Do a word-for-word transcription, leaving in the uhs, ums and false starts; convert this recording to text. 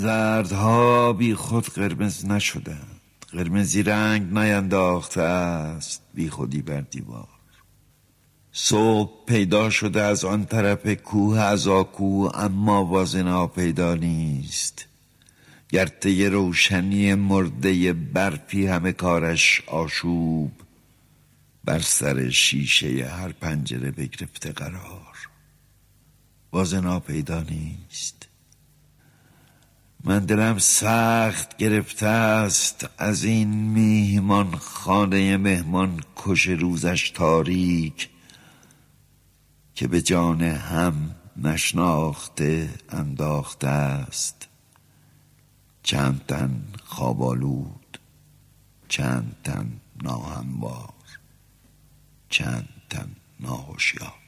زردها بی خود قرمز نشدند، قرمزی رنگ نینداخته است بی خودی بر دیوار. صبح پیدا شده از آن طرف کوه از آکو، اما باز ناپیدا نیست. گرته روشنی مرده برفی همه کارش آشوب، بر سر شیشه هر پنجره بگرفته قرار. باز ناپیدا نیست. من دلم سخت گرفته است از این میهمان خانه مهمان کش روزش تاریک، که به جان هم نشناخته انداخته است. چند تن خواب آلود، چند تن ناهموار، چند تن ناهوشیار.